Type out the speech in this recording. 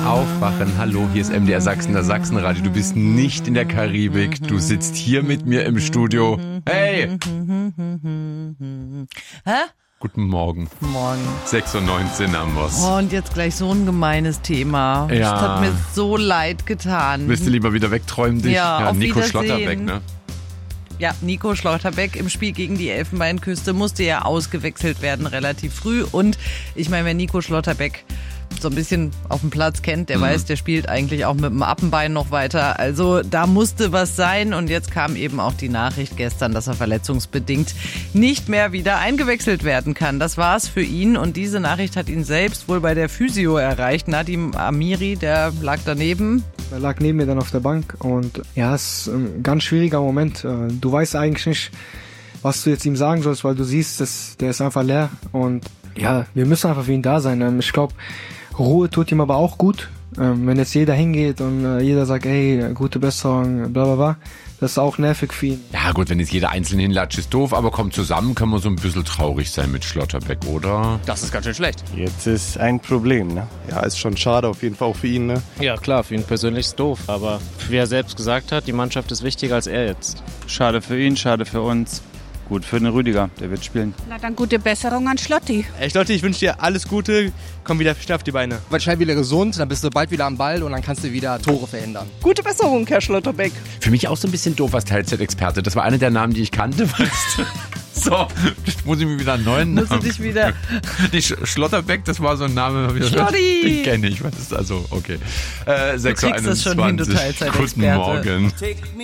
Aufwachen. Hallo, hier ist MDR Sachsen, das Sachsenradio. Du bist nicht in der Karibik. Du sitzt hier mit mir im Studio. Hey! Hä? Guten Morgen. Morgen. 6:19 Uhr am Moss. Oh, und jetzt gleich so ein gemeines Thema. Ja. Das hat mir so leid getan. Willst du lieber wieder wegträumen dich? Ja, auf Nico Wiedersehen. Schlotterbeck, ne? Ja, Nico Schlotterbeck im Spiel gegen die Elfenbeinküste musste ja ausgewechselt werden relativ früh. Und ich meine, wer Nico Schlotterbeck so ein bisschen auf dem Platz kennt, der weiß, der spielt eigentlich auch mit dem Appenbein noch weiter. Also da musste was sein. Und jetzt kam eben auch die Nachricht gestern, dass er verletzungsbedingt nicht mehr wieder eingewechselt werden kann. Das war's für ihn. Und diese Nachricht hat ihn selbst wohl bei der Physio erreicht. Nadim Amiri, der lag daneben. Er lag neben mir dann auf der Bank und ja, es ist ein ganz schwieriger Moment. Du weißt eigentlich nicht, was du jetzt ihm sagen sollst, weil du siehst, der ist einfach leer und ja, wir müssen einfach für ihn da sein. Ich glaube, Ruhe tut ihm aber auch gut. Wenn jetzt jeder hingeht und jeder sagt, ey, gute Besserung, bla bla bla, das ist auch nervig für ihn. Ja gut, wenn jetzt jeder einzeln hinlatscht, ist doof, aber kommt zusammen, kann man so ein bisschen traurig sein mit Schlotterbeck, oder? Das ist ganz schön schlecht. Jetzt ist ein Problem, ne? Ja, ist schon schade auf jeden Fall auch für ihn, ne? Ja klar, für ihn persönlich ist doof, aber wie er selbst gesagt hat, die Mannschaft ist wichtiger als er jetzt. Schade für ihn, schade für uns. Gut für den Rüdiger, der wird spielen. Na dann gute Besserung an Schlotti. Ey Schlotti, ich wünsche dir alles Gute, komm wieder schnell auf die Beine. Werd schnell wieder gesund, dann bist du bald wieder am Ball und dann kannst du wieder Tore verhindern. Gute Besserung, Herr Schlotterbeck. Für mich auch so ein bisschen doof als Teilzeitexperte. Das war einer der Namen, die ich kannte, weißt du? So, jetzt muss ich mir wieder einen neuen Namen. Musst du dich wieder... Die Schlotterbeck, das war so ein Name. Schlotti! Den kenne ich. Was ist also, okay. 6:21 kriegst das schon hin, du Teilzeitexperte. Guten Morgen.